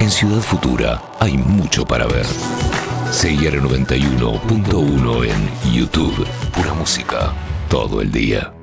En Ciudad Futura hay mucho para ver. CIR 91.1 en YouTube. Pura música todo el día.